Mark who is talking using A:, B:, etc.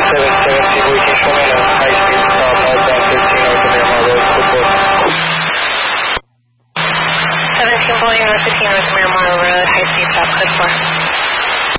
A: 17 North 15 North Miramar Road, high speed stop, code 4.